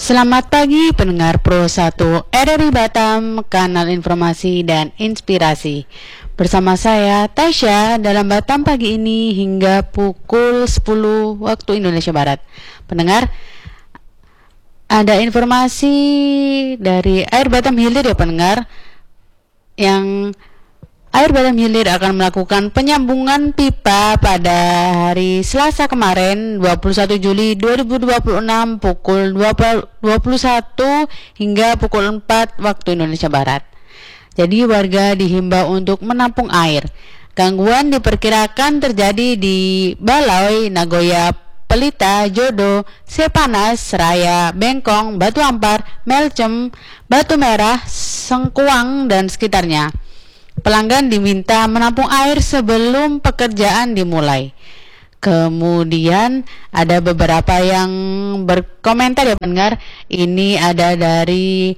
Selamat pagi pendengar Pro 1 RRI Batam, kanal informasi dan inspirasi. Bersama saya Tasya dalam Batam pagi ini hingga pukul 10 waktu Indonesia Barat. Pendengar, ada informasi dari Air Batam Hilir ya pendengar, yang Air Batam Hilir akan melakukan penyambungan pipa pada hari Selasa kemarin 21 Juli 2026 pukul 21 hingga pukul 4 waktu Indonesia Barat. Jadi warga dihimbau untuk menampung air. Gangguan diperkirakan terjadi di Baloi, Nagoya, Pelita, Jodo, Sepanas, Seraya, Bengkong, Batu Ampar, Melcem, Batu Merah, Sengkuang, dan sekitarnya. Pelanggan diminta menampung air sebelum pekerjaan dimulai. Kemudian ada beberapa yang berkomentar ya pendengar. Ini ada dari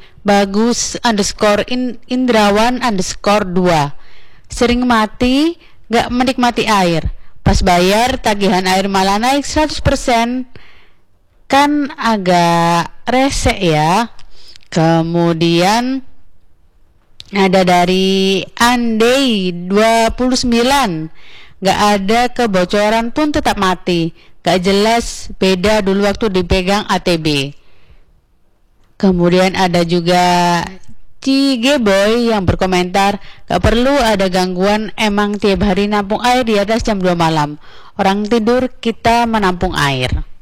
Bagus_Indrawan_2. Sering mati, gak menikmati air. Pas bayar tagihan air malah naik 100%. Kan agak rese ya. Kemudian ada dari Andei 29. Gak ada kebocoran pun tetap mati. Gak jelas beda dulu waktu dipegang ATB. Kemudian ada juga Cigeboy yang berkomentar, gak perlu ada gangguan, emang tiap hari nampung air di atas jam 2 malam. Orang tidur, kita menampung air.